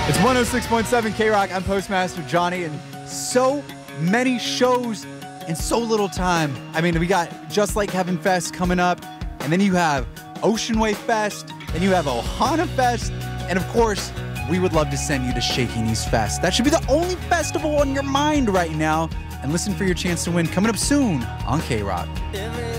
It's 106.7 K-Rock. I'm Postmaster Johnny, and so many shows in so little time. I mean, we got Just Like Heaven Fest coming up, and then you have Ocean Wave Fest, then you have Ohana Fest, and of course, we would love to send you to Shaky Knees Fest. That should be the only festival on your mind right now. And listen for your chance to win coming up soon on K-Rock.